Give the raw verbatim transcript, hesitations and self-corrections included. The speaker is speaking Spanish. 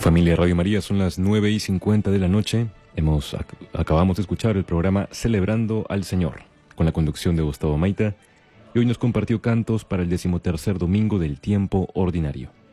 Familia Radio María, son las nueve y cincuenta de la noche. Hemos, ac acabamos de escuchar el programa Celebrando al Señor, con la conducción de Gustavo Maita, y hoy nos compartió cantos para el decimotercer domingo del tiempo ordinario.